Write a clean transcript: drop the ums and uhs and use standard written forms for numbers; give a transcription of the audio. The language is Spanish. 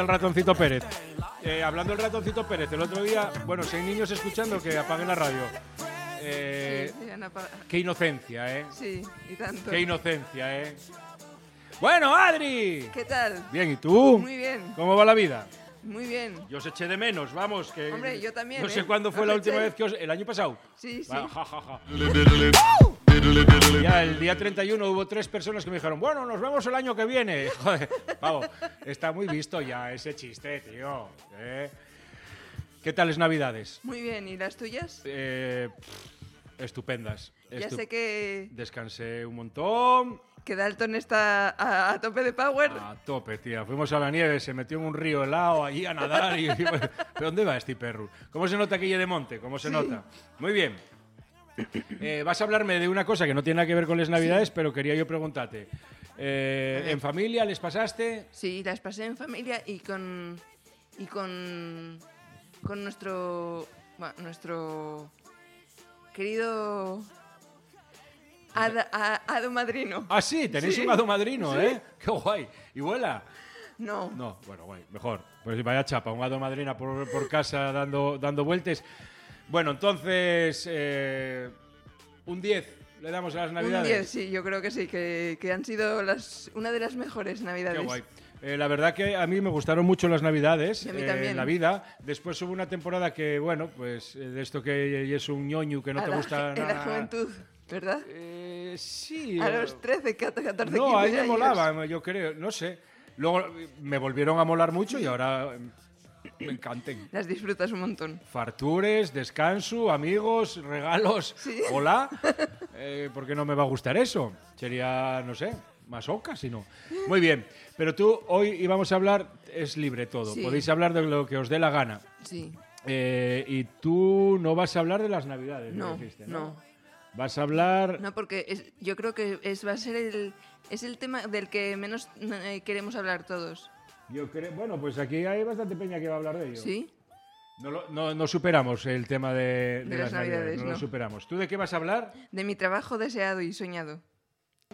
El ratoncito Pérez. Hablando del ratoncito Pérez, el otro día, bueno, si hay niños escuchando, que apaguen la radio. Qué inocencia, ¿eh? Sí, y tanto. Qué inocencia, ¿eh? Bueno, Adri. ¿Qué tal? Bien, ¿y tú? Muy bien. ¿Cómo va la vida? Muy bien. Yo os eché de menos, vamos, que... Hombre, yo también, No sé cuándo fue la última vez que os... ¿El año pasado? Sí, sí. Ja, ja, ja. Ya, el día 31 hubo 3 personas que me dijeron, bueno, nos vemos el año que viene. Joder, vamos, está muy visto ya ese chiste, tío. ¿Qué tal es Navidades? Muy bien, ¿y las tuyas? Estupendas. Ya sé que Descansé un montón. Que Dalton está a tope de power. A tope, tía. Fuimos a la nieve, se metió en un río helado allí a nadar. ¿Pero dónde va este perro? ¿Cómo se nota aquello de monte? ¿Cómo se nota? Muy bien. Vas a hablarme de una cosa que no tiene nada que ver con las Navidades, pero quería yo preguntarte. ¿En familia les pasaste? Sí, las pasé en familia y con nuestro querido hado madrino. Ah, sí, tenéis un hado madrino, ¿eh? Qué guay. ¿Y vuela? No. No, bueno, guay, mejor. Pues vaya chapa, un hado madrina por casa dando vueltas. Bueno, entonces, un 10 le damos a las Navidades. Un 10, sí, yo creo que sí, que han sido una de las mejores Navidades. Qué guay. La verdad que a mí me gustaron mucho las Navidades. Y a mí también. En la vida. Después hubo una temporada que, bueno, pues de esto que es un ñoño que no te gusta nada. En la juventud, ¿verdad? Sí. A los 13, 14, 15 No, a mí me años. molaba, yo creo, no sé. Luego me volvieron a molar mucho y ahora me encantan. Las disfrutas un montón. Fartures, descanso, amigos, regalos. ¿Sí? Hola. ¿Por qué no me va a gustar eso? Sería, no sé, masoca, si no. Muy bien. Pero tú, hoy íbamos a hablar, es libre todo. Sí. Podéis hablar de lo que os dé la gana. Sí. Y tú no vas a hablar de las Navidades, No, dijiste, no. Vas a hablar... No, porque yo creo que va a ser el tema del que menos queremos hablar todos. Yo creo, bueno, pues aquí hay bastante peña que va a hablar de ello. ¿Sí? No superamos el tema de las Navidades, no no. lo superamos. ¿Tú de qué vas a hablar? De mi trabajo deseado y soñado.